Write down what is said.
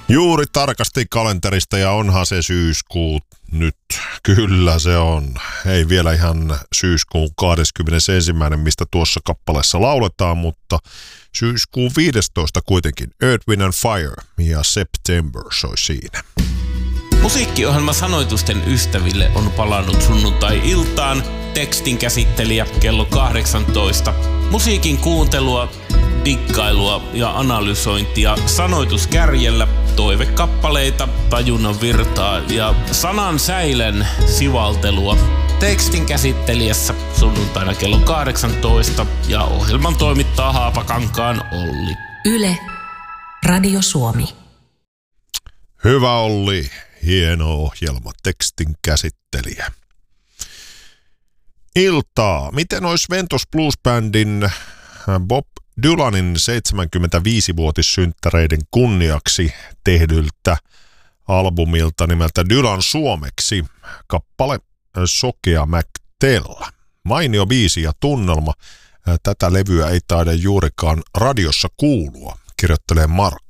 Juuri tarkasti kalenterista ja onhan se syyskuu nyt. Kyllä se on. Ei vielä ihan syyskuun 21. mistä tuossa kappaleessa lauletaan, mutta syyskuun 15 kuitenkin. Earth, Wind and Fire ja September soi siinä. Musiikkiohjelma Sanoitusten ystäville on palannut sunnuntai-iltaan. Tekstin käsittelijä kello 18. Musiikin kuuntelua, dikkailua ja analysointia sanoituskärjellä, toivekappaleita, tajunnan virtaa ja sanan säilen sivaltelua. Tekstin käsittelijässä sunnuntaina kello 18 ja ohjelman toimittaa Haapakankaan Olli. Yle, Radio Suomi. Hyvä Olli, hieno ohjelma, tekstin käsittelijä. Iltaa. Miten olisi Ventos Blues-bändin Bob Dylanin 75-vuotissynttäreiden kunniaksi tehdyltä albumilta nimeltä Dylan suomeksi kappale Sokea McTell. Mainio biisi ja tunnelma. Tätä levyä ei taida juurikaan radiossa kuulua, kirjoittelee Mark.